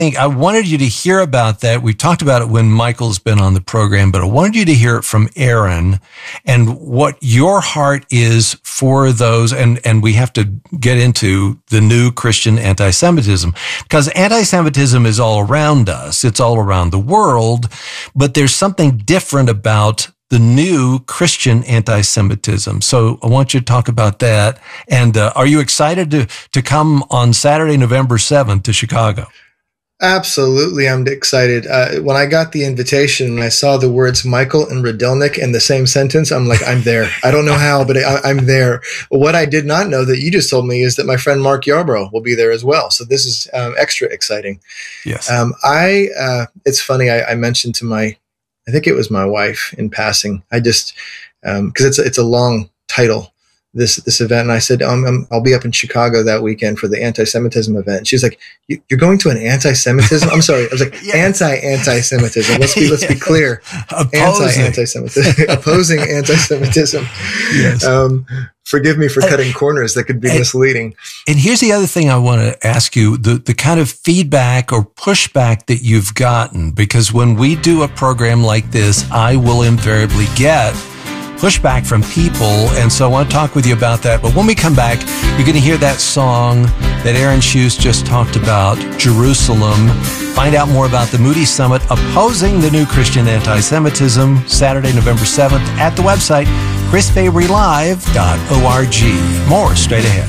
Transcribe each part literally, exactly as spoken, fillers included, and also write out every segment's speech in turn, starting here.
think I wanted you to hear about that. We talked about it when Michael's been on the program, but I wanted you to hear it from Aaron and what your heart is for those. And, and we have to get into the new Christian anti-Semitism, because anti-Semitism is all around us. It's all around the world, but there's something different about the new Christian anti-Semitism. So I want you to talk about that. And uh, are you excited to, to come on Saturday, November seventh to Chicago? Absolutely, I'm excited. Uh, when I got the invitation and I saw the words Michael and Rydelnik in the same sentence, I'm like, I'm there. I don't know how, but I, I'm there. What I did not know that you just told me is that my friend Mark Yarbrough will be there as well. So this is um, extra exciting. Yes. Um, I. Uh, it's funny. I, I mentioned to my, I think it was my wife in passing. I just because um, it's a, it's a long title. This this event, and I said, um, um, I'll be up in Chicago that weekend for the anti-Semitism event. And she's like, you, "You're going to an anti-Semitism?" I'm sorry, I was like, yeah. anti-anti-Semitism. Let's be let's be clear. Anti-anti-Semitism, opposing anti-Semitism. Yes. Um, forgive me for cutting corners. That could be and, misleading. And here's the other thing I want to ask you: the the kind of feedback or pushback that you've gotten, because when we do a program like this, I will invariably get pushback from people, and so I want to talk with you about that. But when we come back, you're going to hear that song that Aaron Schuss just talked about, Jerusalem. Find out more about the Moody Summit opposing the new Christian anti-Semitism, Saturday, November seventh, at the website chris fabry live dot org. More straight ahead.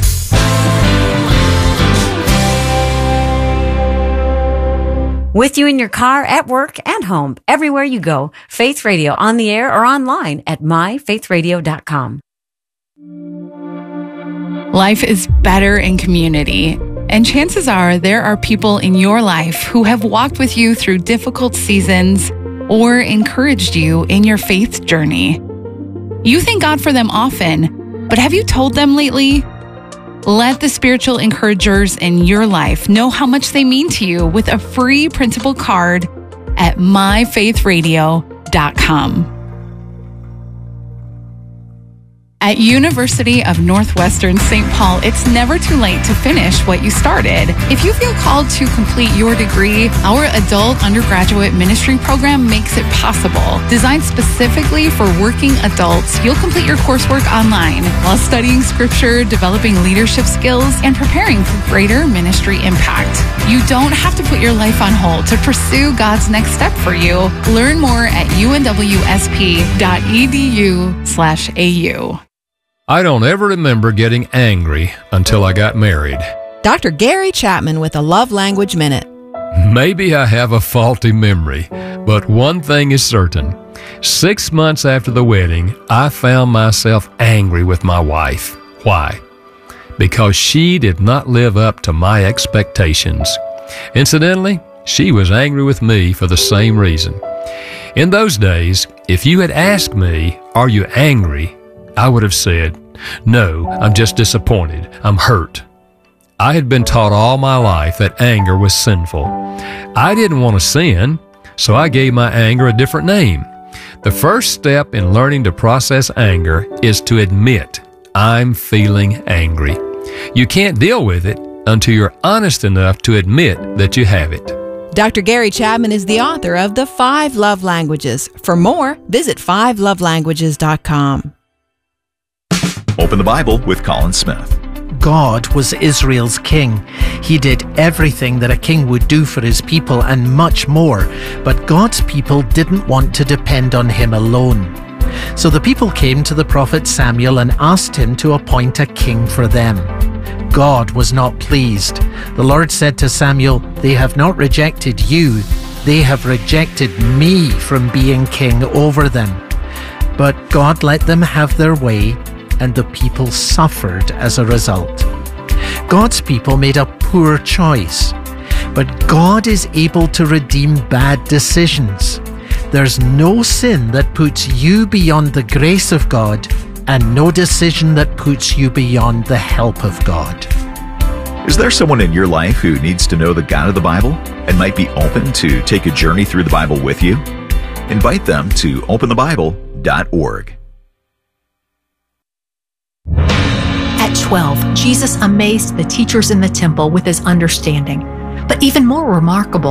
With you in your car, at work, and home, everywhere you go. Faith Radio, on the air or online at my faith radio dot com. Life is better in community, and chances are there are people in your life who have walked with you through difficult seasons or encouraged you in your faith journey. You thank God for them often, but have you told them lately? Let the spiritual encouragers in your life know how much they mean to you with a free printable card at my faith radio dot com. At University of Northwestern Saint Paul, it's never too late to finish what you started. If you feel called to complete your degree, our adult undergraduate ministry program makes it possible. Designed specifically for working adults, you'll complete your coursework online while studying scripture, developing leadership skills, and preparing for greater ministry impact. You don't have to put your life on hold to pursue God's next step for you. Learn more at u n w s p dot e d u slash a u. I don't ever remember getting angry until I got married. Doctor Gary Chapman with a Love Language Minute. Maybe I have a faulty memory, but one thing is certain. Six months after the wedding, I found myself angry with my wife. Why? Because she did not live up to my expectations. Incidentally, she was angry with me for the same reason. In those days, if you had asked me, "Are you angry?" I would have said, "No, I'm just disappointed. I'm hurt." I had been taught all my life that anger was sinful. I didn't want to sin, so I gave my anger a different name. The first step in learning to process anger is to admit, I'm feeling angry. You can't deal with it until you're honest enough to admit that you have it. Doctor Gary Chapman is the author of The Five Love Languages. For more, visit five love languages dot com. Open the Bible with Colin Smith. God was Israel's king. He did everything that a king would do for his people and much more. But God's people didn't want to depend on him alone. So the people came to the prophet Samuel and asked him to appoint a king for them. God was not pleased. The Lord said to Samuel, "They have not rejected you. They have rejected me from being king over them." But God let them have their way, and the people suffered as a result. God's people made a poor choice, but God is able to redeem bad decisions. There's no sin that puts you beyond the grace of God, and no decision that puts you beyond the help of God. Is there someone in your life who needs to know the God of the Bible and might be open to take a journey through the Bible with you? Invite them to open the bible dot org. At twelve, Jesus amazed the teachers in the temple with his understanding. But even more remarkable